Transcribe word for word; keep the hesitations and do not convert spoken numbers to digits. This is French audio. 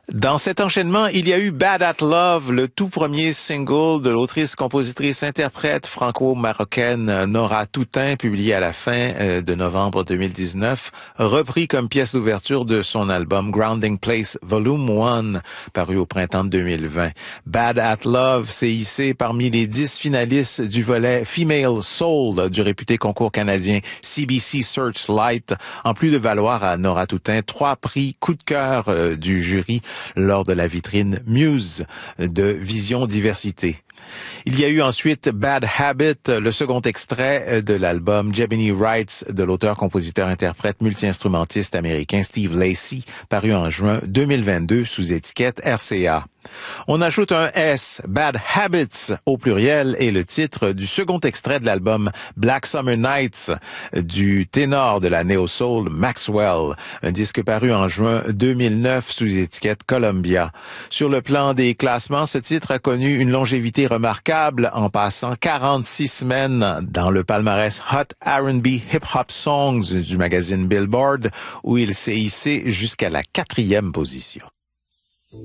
Dans cet enchaînement, il y a eu Bad at Love, le tout premier single de l'autrice, compositrice, interprète franco-marocaine Nora Toutain, publié à la fin de novembre deux mille dix-neuf, repris comme pièce d'ouverture de son album Grounding Place Volume un, paru au printemps de deux mille vingt. Bad at Love s'est hissé parmi les dix finalistes du volet Female Soul du réputé concours canadien C B C Searchlight, en plus de valoir à Nora Toutain trois prix coup de cœur euh, du jury lors de la vitrine Muse de Vision Diversité. Il y a eu ensuite Bad Habit, le second extrait de l'album Jebony Rights de l'auteur-compositeur-interprète multi-instrumentiste américain Steve Lacy, paru en juin deux mille vingt-deux sous étiquette R C A. On ajoute un S, Bad Habits au pluriel, et le titre du second extrait de l'album Black Summer Nights du ténor de la néo-soul Maxwell, un disque paru en juin deux mille neuf sous étiquette Columbia. Sur le plan des classements, ce titre a connu une longévité remarquable en passant quarante-six semaines dans le palmarès Hot R and B Hip Hop Songs du magazine Billboard, où il s'est hissé jusqu'à la quatrième position.